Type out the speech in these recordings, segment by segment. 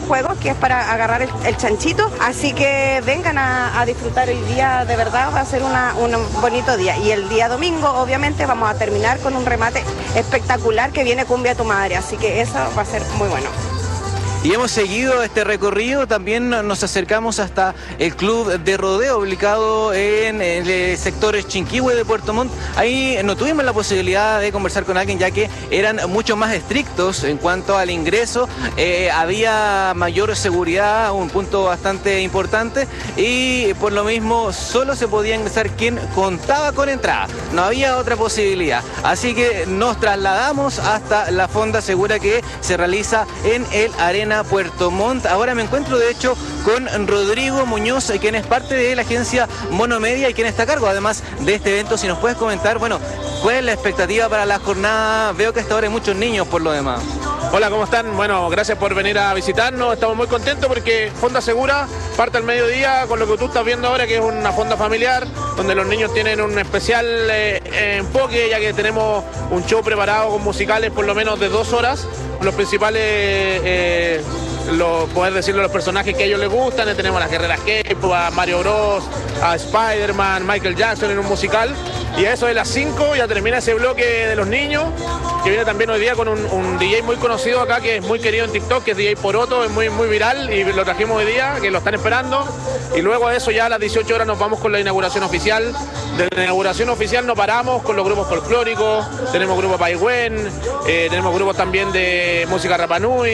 juegos, que es para agarrar el chanchito, así que vengan a disfrutar el día, de verdad va a ser un bonito día. Y el día domingo, obviamente, vamos a terminar con un remate espectacular que viene Cumbia Tu Madre, así que eso va a ser muy bueno. Y hemos seguido este recorrido, también nos acercamos hasta el Club de Rodeo ubicado en el sector Chinquihue de Puerto Montt. Ahí no tuvimos la posibilidad de conversar con alguien, ya que eran mucho más estrictos en cuanto al ingreso, había mayor seguridad, un punto bastante importante, y por lo mismo solo se podía ingresar quien contaba con entrada, no había otra posibilidad. Así que nos trasladamos hasta la fonda segura que se realiza en el Arena Puerto Montt. Ahora me encuentro de hecho con Rodrigo Muñoz, quien es parte de la agencia Monomedia y quien está a cargo además de este evento. Si nos puedes comentar, bueno, ¿cuál es la expectativa para la jornada? Veo que hasta ahora hay muchos niños por lo demás. Hola, ¿cómo están? Bueno, gracias por venir a visitarnos, estamos muy contentos porque Fonda Segura parte al mediodía con lo que tú estás viendo ahora, que es una fonda familiar, donde los niños tienen un especial enfoque, ya que tenemos un show preparado con musicales por lo menos de 2 horas, los principales, poder decirlo, los personajes que a ellos les gustan. Tenemos a las guerreras K-pop, a Mario Bros, a Spider-Man, Michael Jackson en un musical. Y a eso de las 5 ya termina ese bloque de los niños, que viene también hoy día con un DJ muy conocido acá, que es muy querido en TikTok, que es DJ Poroto, es muy viral, y lo trajimos hoy día, que lo están esperando. Y luego de eso ya a las 18 horas nos vamos con la inauguración oficial. De la inauguración oficial no paramos con los grupos folclóricos, tenemos grupo Paigüen, tenemos grupos también de música Rapa Nui,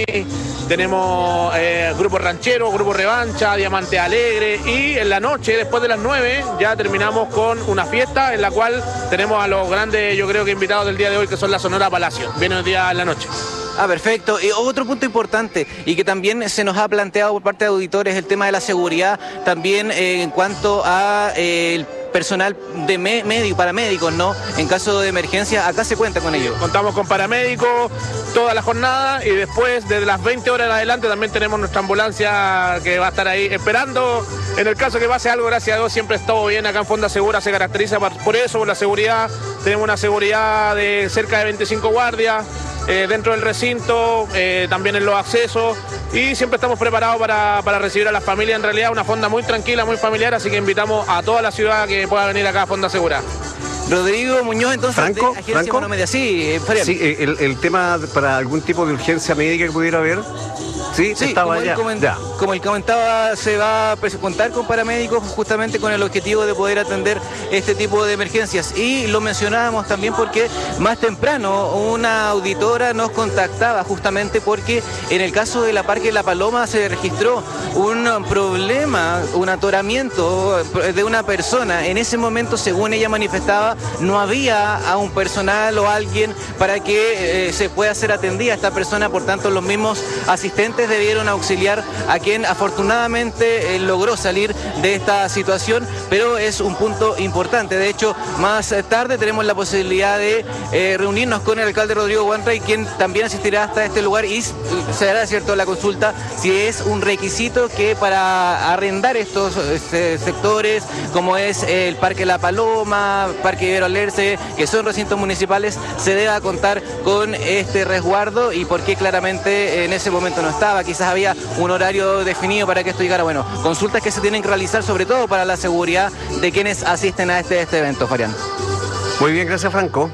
tenemos grupo ranchero, grupo Revancha, Diamante Alegre, y en la noche, después de las 9, ya terminamos con una fiesta en la cual tenemos a los grandes, yo creo que invitados del día de hoy, que son la Sonora Palacio. Viene el día en la noche. Ah, perfecto. Y otro punto importante y que también se nos ha planteado por parte de auditores, el tema de la seguridad, también en cuanto a el personal de paramédicos, ¿no? En caso de emergencia, acá se cuenta con ellos. Contamos con paramédicos toda la jornada, y después, desde las 20 horas en adelante, también tenemos nuestra ambulancia que va a estar ahí esperando. En el caso que pase algo, gracias a Dios, siempre está bien acá en Fonda Segura, se caracteriza por eso, por la seguridad. Tenemos una seguridad de cerca de 25 guardias. Dentro del recinto, también en los accesos, y siempre estamos preparados para recibir a las familias. En realidad una fonda muy tranquila, muy familiar, así que invitamos a toda la ciudad que pueda venir acá a Fonda Segura. Rodrigo Muñoz, entonces, ¿Franco? de Agencia Monomedia. Sí, sí, el tema para algún tipo de urgencia médica que pudiera haber. Sí, estaba allá. Como él comentaba, se va a contar con paramédicos justamente con el objetivo de poder atender este tipo de emergencias. Y lo mencionábamos también porque más temprano una auditora nos contactaba justamente porque en el caso de la Parque La Paloma se registró un problema, un atoramiento de una persona. En ese momento, según ella manifestaba, no había a un personal o alguien para que se pueda ser atendida esta persona. Por tanto, los mismos asistentes debieron auxiliar a quien afortunadamente logró salir de esta situación, pero es un punto importante. De hecho, más tarde tenemos la posibilidad de reunirnos con el alcalde Rodrigo Wanray, quien también asistirá hasta este lugar, y se hará, cierto, la consulta si es un requisito que para arrendar estos sectores, como es el Parque La Paloma, Parque Ibero Alerce, que son recintos municipales, se deba contar con este resguardo, y por qué claramente en ese momento no estaba. Quizás había un horario definido para que esto llegara. Bueno, consultas que se tienen que realizar sobre todo para la seguridad de quienes asisten a este evento, Farián. Muy bien, gracias, Franco.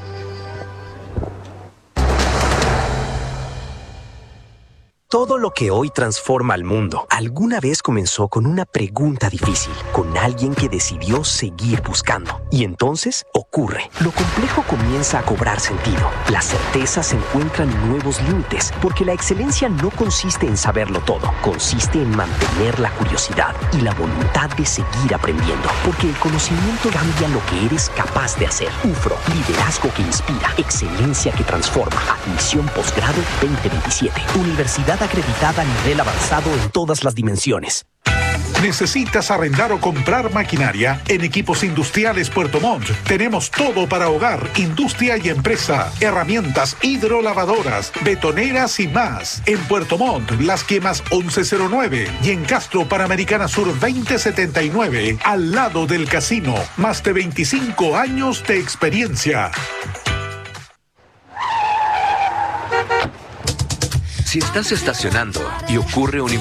Todo lo que hoy transforma al mundo alguna vez comenzó con una pregunta difícil, con alguien que decidió seguir buscando. Y entonces ocurre. Lo complejo comienza a cobrar sentido. Las certezas encuentran nuevos límites, porque la excelencia no consiste en saberlo todo, consiste en mantener la curiosidad y la voluntad de seguir aprendiendo, porque el conocimiento cambia lo que eres capaz de hacer. UFRO, liderazgo que inspira, excelencia que transforma. Admisión posgrado 2027. Universidad acreditada a nivel avanzado en todas las dimensiones. ¿Necesitas arrendar o comprar maquinaria? En Equipos Industriales Puerto Montt tenemos todo para hogar, industria y empresa. Herramientas hidrolavadoras, betoneras y más. En Puerto Montt, Las Quemas 1109 y en Castro, Panamericana Sur 2079, al lado del casino. Más de 25 años de experiencia. Si estás estacionando y ocurre un